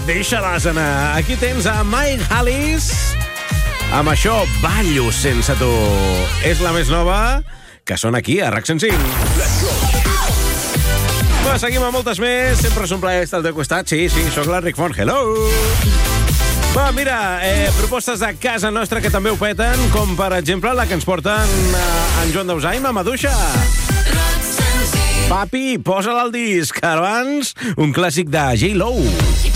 deixa-les anar. Aquí tens a Mike Hollis. Amb això, ballo sense tu. És la més nova que sona aquí, a RAC 105. Va, seguim amb moltes més. Sempre és un plaer estar al teu costat. Sí, sóc l'Enric Font. Hello! Va, mira, propostes de casa nostra que també ho peten, com per exemple la que ens porten en Joan Dausaim a Maduixa. Papi, posa-la al disc. Abans, un clàssic de J-Lo.